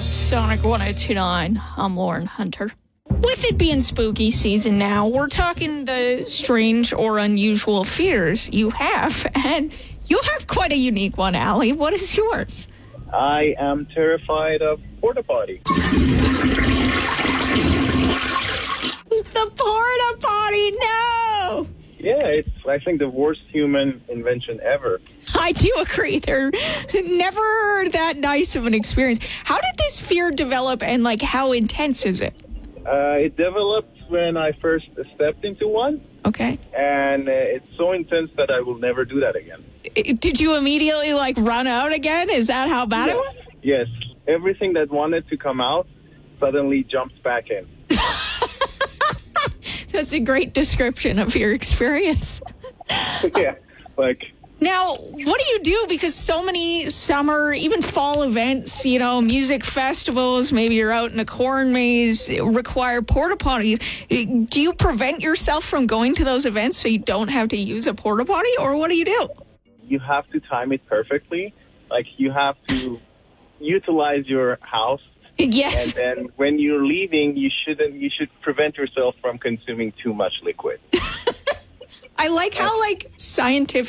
It's Sonic 102.9. I'm Lauren Hunter. With it being spooky season now, we're talking the strange or unusual fears you have. And you have quite a unique one, Allie. What is yours? I am terrified of porta potty. The porta potty, no! Yeah, it's, I think, the worst human invention ever. I do agree. They're never that nice of an experience. How did this fear develop and, how intense is it? It developed when I first stepped into one. Okay. And it's so intense that I will never do that again. Did you immediately, run out again? Is that how bad it was? Yes. Everything that wanted to come out suddenly jumped back in. That's a great description of your experience. Yeah, Now, what do you do? Because so many summer, even fall events, music festivals, maybe you're out in a corn maze, require porta potties. Do you prevent yourself from going to those events so you don't have to use a porta potty, or what do you do? You have to time it perfectly. You have to utilize your house. Yes. And then when you're leaving, you should prevent yourself from consuming too much liquid. I like how, scientific